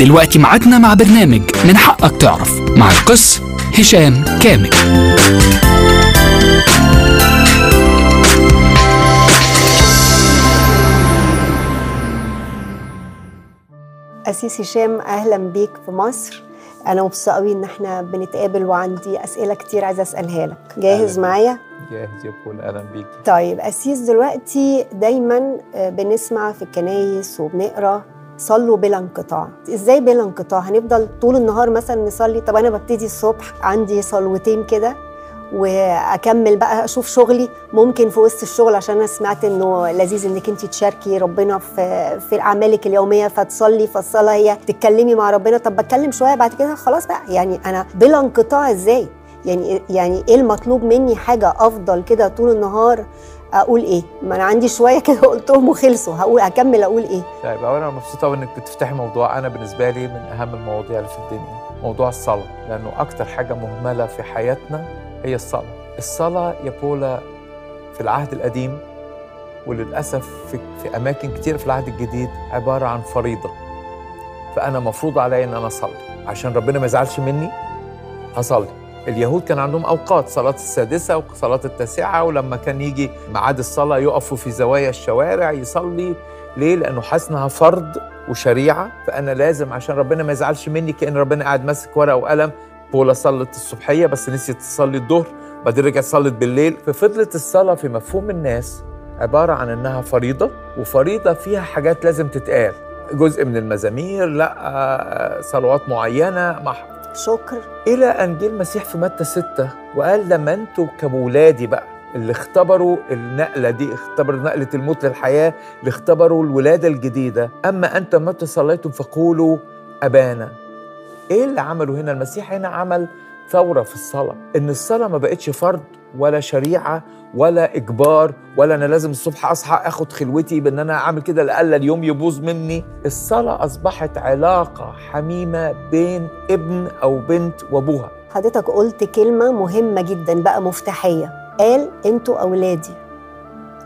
دلوقتي ميعادنا مع برنامج من حقك تعرف مع القس هشام كامل. أسيس هشام، أهلا بيك في مصر. أنا مبسوطة قوي إن احنا بنتقابل وعندي أسئلة كتير عايزة أسألها لك. جاهز معايا؟ جاهز يا بول، أهلا بيك. طيب أسيس، دلوقتي دايما بنسمع في الكنايس وبنقرأ صلوا بلا انقطاع. إزاي بلا انقطاع؟ هنفضل طول النهار مثلا نصلي؟ طب أنا ببتدي الصبح عندي صلوتين كده واكمل بقى اشوف شغلي، ممكن في وسط الشغل عشان انا سمعت انه لذيذ انك انت تشاركي ربنا في اعمالك اليوميه، فتصلي، فالصلاه هي تتكلمي مع ربنا. طب بتكلم شويه بعد كده خلاص بقى، يعني انا بلا انقطاع ازاي؟ يعني ايه المطلوب مني؟ حاجه افضل كده طول النهار اقول ايه؟ ما انا عندي شويه كده قلتهم وخلصوا، هكمل اقول ايه؟ طيب انا مبسوطه انك بتفتحي موضوع انا بالنسبه لي من اهم المواضيع اللي في الدنيا، موضوع الصلاه، لانه اكتر حاجه مهمله في حياتنا هي الصلاة. الصلاة يا بولا في العهد القديم وللأسف في أماكن كتير في العهد الجديد عبارة عن فريضة. فأنا مفروض علي أن أنا أصلي عشان ربنا ما يزعلش مني. هصلي. اليهود كان عندهم أوقات، صلاة السادسة وصلاة التاسعة، ولما كان يجي ميعاد الصلاة يقفوا في زوايا الشوارع يصلي. ليه؟ لأنه حاسنها فرض وشريعة، فأنا لازم عشان ربنا ما يزعلش مني، كأن ربنا قاعد ماسك ورقة وقلم. بولا صلت الصبحية بس نسيت تصلي الظهر، بعدين رجعت صلت بالليل. ففضلت الصلاة في مفهوم الناس عبارة عن إنها فريضة، وفريضة فيها حاجات لازم تتقال، جزء من المزامير، لا صلوات معينة، شكر. إلى أن جه المسيح في متى 6 وقال لما أنتوا كمولادي بقى اللي اختبروا النقلة دي، اختبروا نقلة الموت للحياة، اللي اختبروا الولادة الجديدة، أما أنتم متى صليتم فقولوا أبانا. ايه اللي عمله هنا المسيح؟ هنا عمل ثورة في الصلاة، ان الصلاة ما بقتش فرض ولا شريعة ولا اجبار، ولا انا لازم الصبح اصحى اخد خلوتي بان انا اعمل كده لألا اليوم يبوظ مني. الصلاة اصبحت علاقة حميمة بين ابن او بنت وابوها. حضرتك قلت كلمة مهمة جدا بقى، مفتاحية، قال انتوا اولادي.